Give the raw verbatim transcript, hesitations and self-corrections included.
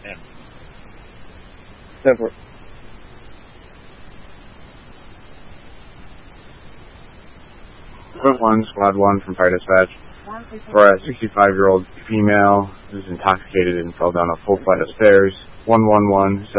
And ten four. Point one, Squad one from Fire Dispatch. For a sixty-five-year-old female who's intoxicated and fell down a full flight of stairs. one one one